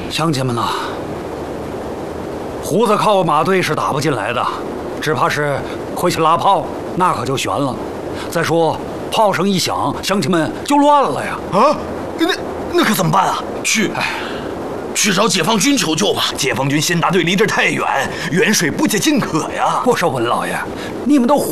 乡亲们呐，胡子靠马队是打不进来的，只怕是回去拉炮，那可就悬了。再说炮声一响，乡亲们就乱了呀！ 啊，那可怎么办啊？去找解放军求救吧。 解放军先达队离这太远，远水不解近渴呀。 不是文老爷，你们都